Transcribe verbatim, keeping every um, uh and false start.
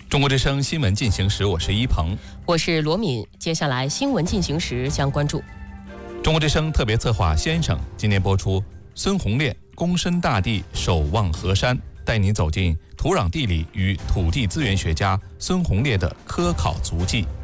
中国之声新闻进行时，我是一鹏， 我是罗敏。接下来新闻进行时将关注中国之声特别策划先生今年播出孙红烈躬身大地守望河山，带你走进土壤地理与土地资源学家孙红烈的科考足迹。